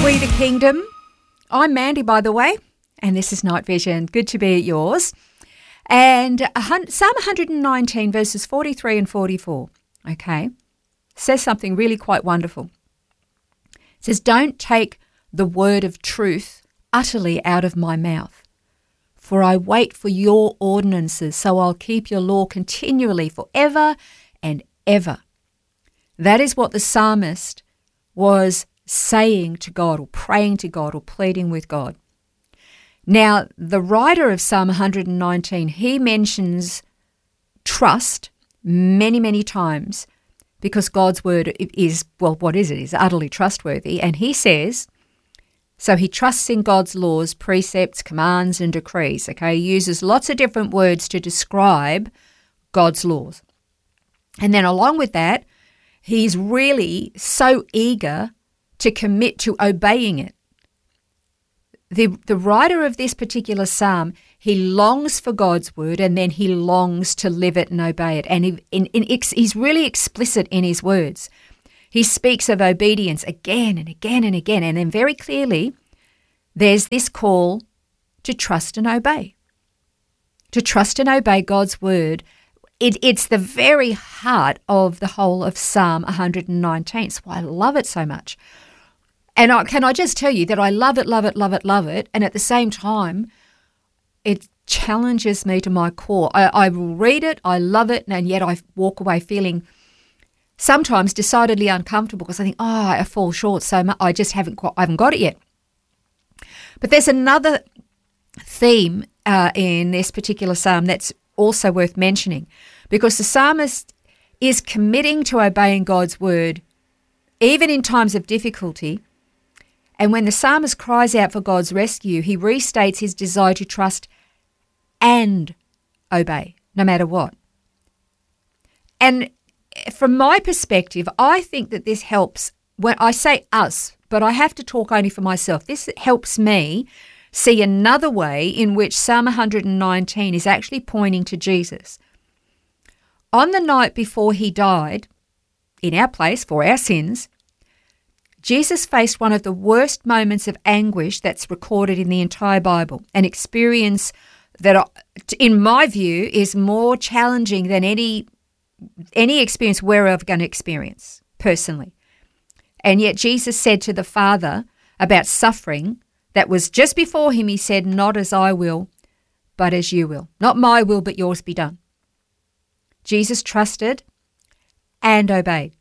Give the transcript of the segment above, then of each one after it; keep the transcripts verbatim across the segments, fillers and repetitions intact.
Flee the Kingdom. I'm Mandy, by the way, and this is Night Vision. Good to be at yours. And Psalm one nineteen, verses forty-three and forty-four, okay, says something really quite wonderful. It says, "Don't take the word of truth utterly out of my mouth, for I wait for your ordinances, so I'll keep your law continually forever and ever." That is what the psalmist was saying to God, or praying to God, or pleading with God. Now, the writer of Psalm one nineteen, he mentions trust many, many times because God's word is, well, what is it? Is utterly trustworthy. And he says, so he trusts in God's laws, precepts, commands, and decrees. Okay, he uses lots of different words to describe God's laws. And then along with that, he's really so eager to commit to obeying it. The, the writer of this particular psalm, he longs for God's word and then he longs to live it and obey it. And he, in, in, he's really explicit in his words. He speaks of obedience again and again and again. And then very clearly, there's this call to trust and obey. To trust and obey God's word. It, it's the very heart of the whole of Psalm one nineteen. That's why I love it so much. And I, can I just tell you that I love it, love it, love it, love it. And at the same time, it challenges me to my core. I, I will read it, I love it, and yet I walk away feeling sometimes decidedly uncomfortable because I think, oh, I fall short so much. I just haven't quite, I haven't got it yet. But there's another theme uh, in this particular psalm that's also worth mentioning, because the psalmist is committing to obeying God's word even in times of difficulty. And when the psalmist cries out for God's rescue, he restates his desire to trust and obey, no matter what. And from my perspective, I think that this helps, when I say us, but I have to talk only for myself. This helps me see another way in which Psalm one nineteen is actually pointing to Jesus. On the night before he died, in our place for our sins, Jesus faced one of the worst moments of anguish that's recorded in the entire Bible, an experience that, in my view, is more challenging than any any experience we're ever going to experience personally. And yet Jesus said to the Father about suffering that was just before him, he said, "Not as I will, but as you will. Not my will, but yours be done." Jesus trusted and obeyed.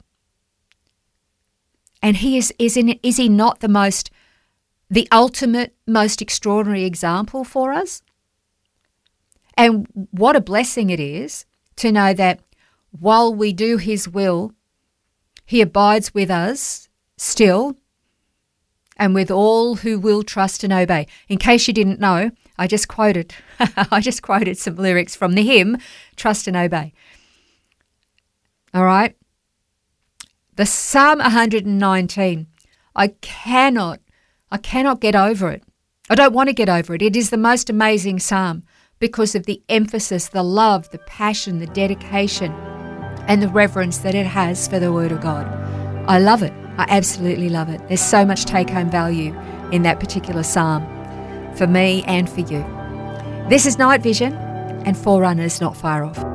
And he is, is, in, is he not the most, the ultimate, most extraordinary example for us? And what a blessing it is to know that while we do his will, he abides with us still and with all who will trust and obey. In case you didn't know, I just quoted, I just quoted some lyrics from the hymn, Trust and Obey. All right? The Psalm one nineteen, I cannot, I cannot get over it. I don't want to get over it. It is the most amazing psalm because of the emphasis, the love, the passion, the dedication, and the reverence that it has for the Word of God. I love it. I absolutely love it. There's so much take-home value in that particular psalm for me and for you. This is Night Vision, and Forerunner is not far off.